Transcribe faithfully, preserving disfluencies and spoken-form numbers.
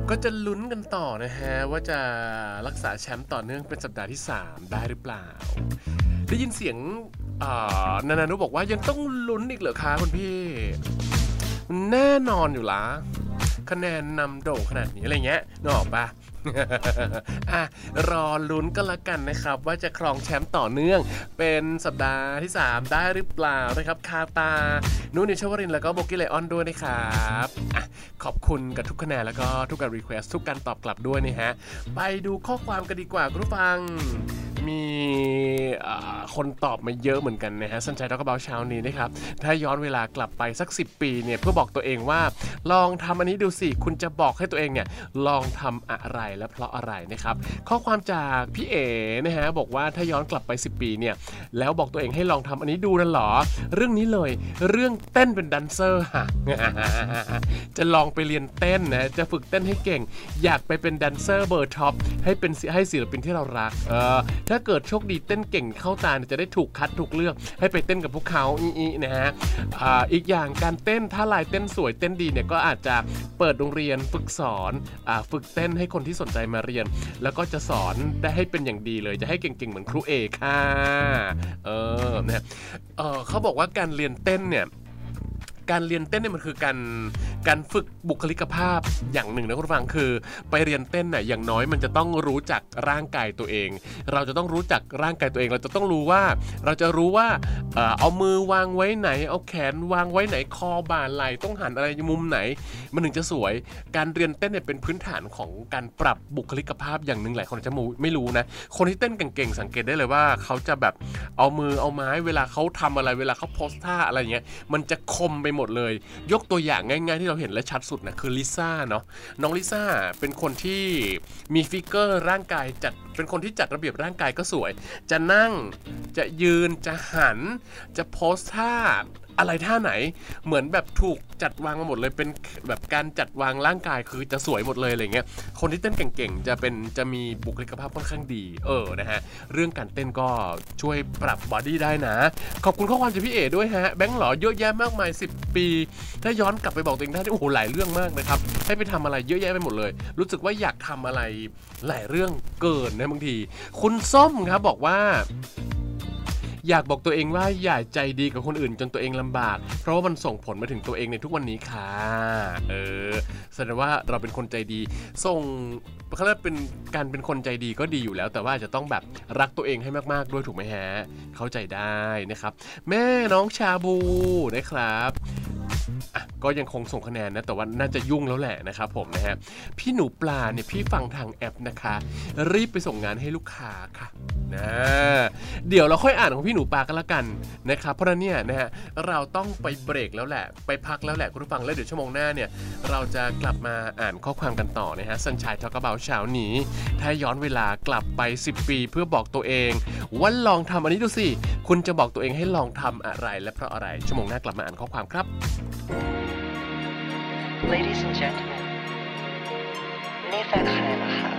ก็จะลุ้นกันต่อนะฮะว่าจะรักษาแชมป์ต่อเนื่องเป็นสัปดาห์ที่สามได้หรือเปล่าได้ยินเสียงนานานุบอกว่ายังต้องลุ้นอีกเหรอคะคุณพี่แน่นอนอยู่ละคะแนนนำโด่งขนาดนี้อะไรเงี้ยนึกออกปะ อ่ะรอลุ้นกันละกันนะครับว่าจะครองแชมป์ต่อเนื่องเป็นสัปดาห์ที่สามได้หรือเปล่านะครับคาตานุนิชวรินทร์แล้วก็โบกี้ไลออนด้วยนะครับอ่ะขอบคุณกับทุกคะแนนแล้วก็ทุกการรีเควสทุกการตอบกลับด้วยนะฮะไปดูข้อความกันดีกว่าคุณผู้ฟังมีคนตอบมาเยอะเหมือนกันนะฮะสัญชัยทอกเบาเช้านี้นะครับถ้าย้อนเวลากลับไปสักสิบปีเนี่ยเพื่อบอกตัวเองว่าลองทำอันนี้ดูสิคุณจะบอกให้ตัวเองเนี่ยลองทำอะไรและเพราะอะไรนะครับข้อความจากพี่เอ๋นะฮะบอกว่าถ้าย้อนกลับไปสิบปีเนี่ยแล้วบอกตัวเองให้ลองทำอันนี้ดูนั่นหรอเรื่องนี้เลยเรื่องเต้นเป็นแดนเซอร์ฮะ จะลองไปเรียนเต้นนะจะฝึกเต้นให้เก่งอยากไปเป็นแดนเซอร์เบอร์ท็อปให้เป็นให้ศิลปินที่เรารักเออถ้าเกิดโชคดีเต้นเก่งเข้าตาจะได้ถูกคัดถูกเลือกให้ไปเต้นกับพวกเขาอีๆนะฮะ อ่า อีกอย่างการเต้นถ้าลายเต้นสวยเต้นดีเนี่ยก็อาจจะเปิดโรงเรียนฝึกสอนอ่าฝึกเต้นให้คนที่สนใจมาเรียนแล้วก็จะสอนได้ให้เป็นอย่างดีเลยจะให้เก่งๆเหมือนครูเอกค่ะเออนะเออเขาบอกว่าการเรียนเต้นเนี่ยการเรียนเต้นเนี่ยมันคือการการฝึกบุคลิกภาพอย่างหนึ่งนะคุณผู้ฟังคือไปเรียนเต้นเนี่ยอย่างน้อยมันจะต้องรู้จักร่างกายตัวเองเราจะต้องรู้จักร่างกายตัวเองเราจะต้องรู้ว่าเราจะรู้ว่าเอ่อเอามือวางไว้ไหนเอาแขนวางไว้ไหนคอบ่าไหล่ต้องหันอะไรมุมไหนมันถึงจะสวยการเรียนเต้นเนี่ยเป็นพื้นฐานของการปรับบุคลิกภาพอย่างหนึ่งหลายคนจะไม่รู้นะคนที่เต้นเก่งๆสังเกตได้เลยว่าเขาจะแบบเอามือเอาไม้เวลาเขาทำอะไรเวลาเขาโพสท่าอะไรเงี้ยมันจะคมไปหมดเลยยกตัวอย่างง่ายๆที่เราเห็นและชัดสุดนะคือลิซ่าเนาะน้องลิซ่าเป็นคนที่มีฟิกเกอร์ร่างกายจัดเป็นคนที่จัดระเบียบร่างกายก็สวยจะนั่งจะยืนจะหันจะโพสท่าอะไรท่าไหนเหมือนแบบถูกจัดวางมาหมดเลยเป็นแบบการจัดวางร่างกายคือจะสวยหมดเลยอะไรเงี้ยคนที่เต้นเก่งๆจะเป็นจะมีบุคลิกภาพค่อนข้างดีเออนะฮะเรื่องการเต้นก็ช่วยปรับบอดี้ได้นะขอบคุณข้อความจากพี่เอ๋ด้วยฮะแบงค์หล่อเยอะแยะมากมายสิบปีถ้าย้อนกลับไปบอกตัวเองได้โอ้โหหลายเรื่องมากนะครับให้ไปทำอะไรเยอะแยะไปหมดเลยรู้สึกว่าอยากทำอะไรหลายเรื่องเกินนะบางทีคุณส้มครับบอกว่าอยากบอกตัวเองว่าอย่าใจดีกับคนอื่นจนตัวเองลำบากเพราะว่ามันส่งผลมาถึงตัวเองในทุกวันนี้ค่ะเออแสดงว่าเราเป็นคนใจดีส่งเขาเรียกเป็นการเป็นคนใจดีก็ดีอยู่แล้วแต่ว่าจะต้องแบบรักตัวเองให้มากๆด้วยถูกไหมฮะเข้าใจได้นะครับแม่น้องชาบูนะครับอ่ะก็ยังคงส่งคะแนนนะแต่ว่าน่าจะยุ่งแล้วแหละนะครับผมนะฮะพี่หนูปลาเนี่ยพี่ฟังทางแอปนะคะรีบไปส่งงานให้ลูกค้าค่ะนะเดี๋ยวเราค่อยอ่านของพี่หนูปลากันละกันนะครับเพราะนั้นเนี่ยนะฮะเราต้องไปเบรกแล้วแหละไปพักแล้วแหละคุณผู้ฟังแล้วเดี๋ยวชั่วโมงหน้าเนี่ยเราจะกลับมาอ่านข้อความกันต่อนะฮะสัญชัยทอกเบาเช้านี้ถ้าย้อนเวลากลับไปสิบปีเพื่อบอกตัวเองว่าลองทำอันนี้ดูสิคุณจะบอกตัวเองให้ลองทำอะไรและเพราะอะไรชั่วโมงหน้ากลับมาอ่านข้อความครับ Ladies and gentlemen นี่แฟนใครเหรอคะ